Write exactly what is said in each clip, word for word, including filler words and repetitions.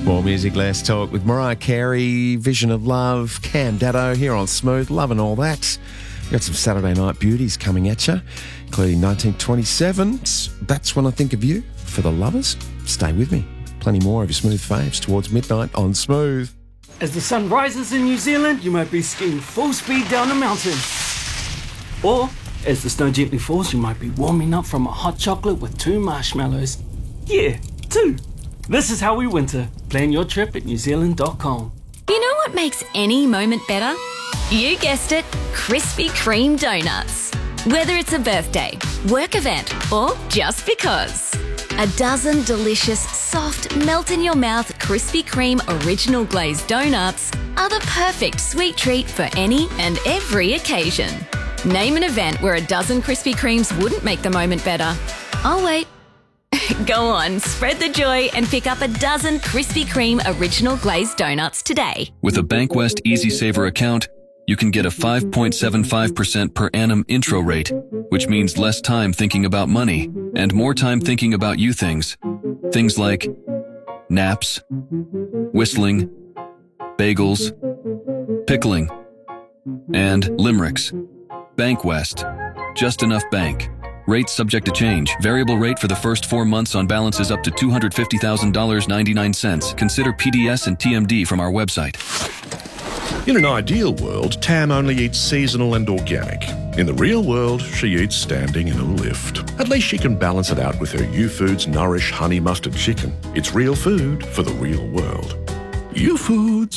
More music, less talk with Mariah Carey, Vision of Love, Cam Daddo here on Smooth, loving all that. We've got some Saturday night beauties coming at you, including nineteen twenty-seven. That's When I Think of You for the lovers. Stay with me. Plenty more of your Smooth faves towards midnight on Smooth. As the sun rises in New Zealand, you might be skiing full speed down a mountain. Or, as the snow gently falls, you might be warming up from a hot chocolate with two marshmallows. Yeah, two. This is how we winter. Plan your trip at new zealand dot com. You know what makes any moment better? You guessed it, Krispy Kreme donuts. Whether it's a birthday, work event, or just because. A dozen delicious, soft, melt-in-your-mouth Krispy Kreme original glazed donuts are the perfect sweet treat for any and every occasion. Name an event where a dozen Krispy Kremes wouldn't make the moment better. I'll wait. Go on, spread the joy and pick up a dozen Krispy Kreme original glazed donuts today. With a Bankwest Easy Saver account, you can get a five point seven five percent per annum intro rate, which means less time thinking about money and more time thinking about you things. Things like naps, whistling, bagels, pickling, and limericks. Bankwest. Just enough bank. Rates subject to change. Variable rate for the first four months on balances up to two hundred fifty thousand dollars and ninety-nine cents. Consider P D S and T M D from our website. In an ideal world, Tam only eats seasonal and organic. In the real world, she eats standing in a lift. At least she can balance it out with her U-Foods Nourish Honey Mustard Chicken. It's real food for the real world. U-Foods.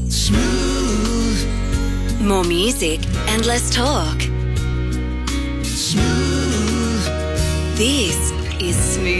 Smooth. More music and less talk. Smooth. This is Smooth